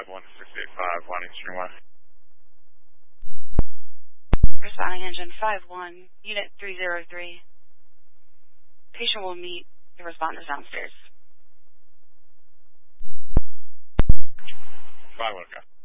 51685, Eastern West. Responding engine 5-1, unit 303. Patient will meet the responders downstairs. 5-1, okay.